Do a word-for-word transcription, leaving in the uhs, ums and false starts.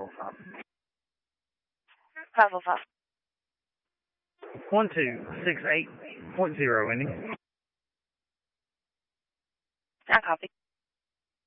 oh five. five oh five. one two six eight point zero ending. I copy.